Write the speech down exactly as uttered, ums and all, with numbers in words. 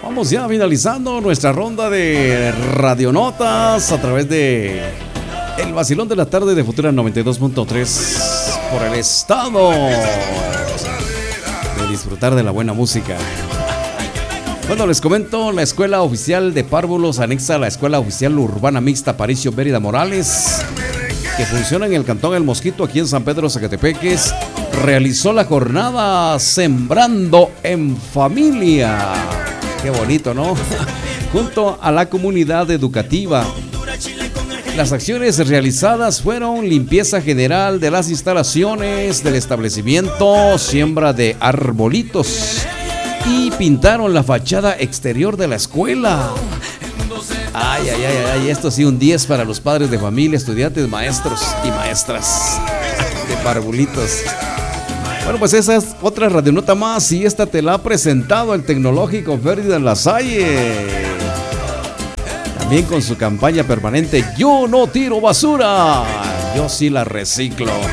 Vamos ya finalizando nuestra ronda de radionotas a través de el vacilón de la tarde de Futura noventa y dos punto tres por el estado de disfrutar de la buena música. Bueno, les comento, la Escuela Oficial de Párvulos anexa a la Escuela Oficial Urbana Mixta Aparicio Mérida Morales, que funciona en el Cantón El Mosquito, aquí en San Pedro Zacatepeques, realizó la jornada Sembrando en Familia. Qué bonito, ¿no? Junto a la comunidad educativa. Las acciones realizadas fueron limpieza general de las instalaciones del establecimiento, siembra de arbolitos y pintaron la fachada exterior de la escuela. Ay, ay, ay, ay, esto sí, un diez para los padres de familia, estudiantes, maestros y maestras de parvulitos. Bueno, pues esa es otra radionota más y esta te la ha presentado el Tecnológico Ferdinand Lasalle. También con su campaña permanente Yo no tiro basura, yo sí la reciclo.